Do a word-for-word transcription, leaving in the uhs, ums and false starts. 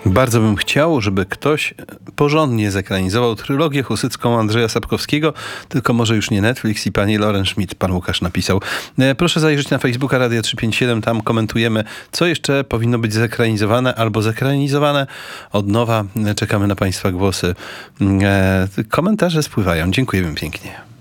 Bardzo bym chciał, żeby ktoś porządnie zekranizował trylogię husycką Andrzeja Sapkowskiego, tylko może już nie Netflix i pani Lauren Schmidt, pan Łukasz napisał. Proszę zajrzeć na Facebooka Radia trzysta pięćdziesiąt siedem, tam komentujemy, co jeszcze powinno być zekranizowane albo zekranizowane od nowa. Czekamy na państwa głosy. Komentarze spływają. Dziękujemy pięknie.